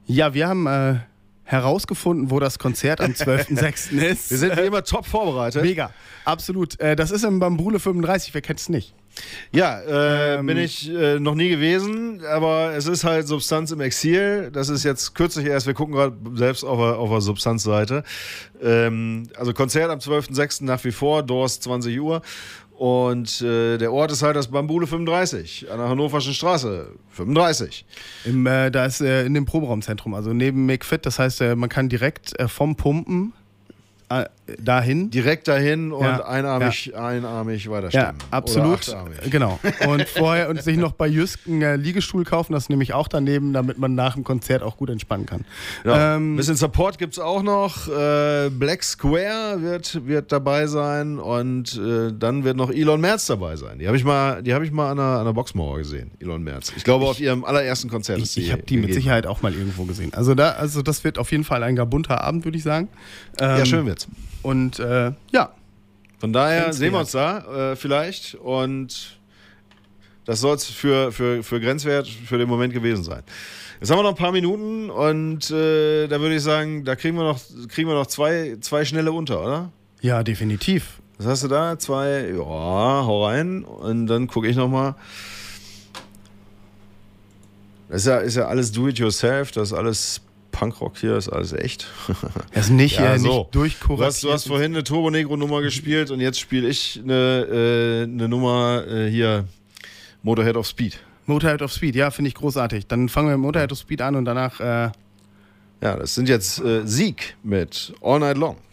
Ja, wir haben herausgefunden, wo das Konzert am 12.06. ist. Wir sind wie immer top vorbereitet. Mega, absolut. Das ist im Bambule 35, wer kennt es nicht? Ja, bin ich noch nie gewesen, aber es ist halt Substanz im Exil. Das ist jetzt kürzlich erst, wir gucken gerade selbst auf der Substanzseite. Also Konzert am 12.06. nach wie vor, Doors 20 Uhr. Und der Ort ist halt das Bambule 35 an der Hannoverschen Straße 35. Da ist in dem Proberaumzentrum, also neben McFit, das heißt, man kann direkt vom Pumpen dahin. Direkt dahin und Ja, einarmig weiterstimmen. Ja, absolut. Oder achtarmig. Genau. Und sich noch bei Jysk einen Liegestuhl kaufen, das nehme ich auch daneben, damit man nach dem Konzert auch gut entspannen kann. Ja, ein bisschen Support gibt es auch noch. Black Square wird dabei sein und dann wird noch Elon Merz dabei sein. Die habe ich mal an der Boxmauer gesehen, Elon Merz. Ich glaube, auf ihrem allerersten Konzert. Ich habe die mit Sicherheit auch mal irgendwo gesehen. Also das wird auf jeden Fall ein gar bunter Abend, würde ich sagen. Ja, schön wird's. Und ja. Von daher sehen wir uns da vielleicht und das soll es für Grenzwert für den Moment gewesen sein. Jetzt haben wir noch ein paar Minuten und da würde ich sagen, da kriegen wir noch zwei schnelle unter, oder? Ja, definitiv. Was hast du da? 2, ja, hau rein und dann gucke ich nochmal. Das ist ja alles do-it-yourself, das ist alles Punkrock hier, ist alles echt. Das ist nicht, nicht durchkuratiert. Du hast vorhin eine Turbo Negro Nummer gespielt und jetzt spiele ich eine Nummer hier, Motorhead of Speed. Motorhead of Speed, ja, finde ich großartig. Dann fangen wir mit Motorhead of Speed an und danach... Ja, das sind jetzt Sieg mit All Night Long.